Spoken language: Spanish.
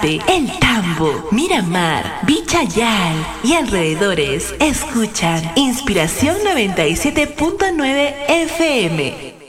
Monserrate, El Tambo, Miramar, Vichayal y alrededores escuchan Inspiración 97.9 FM.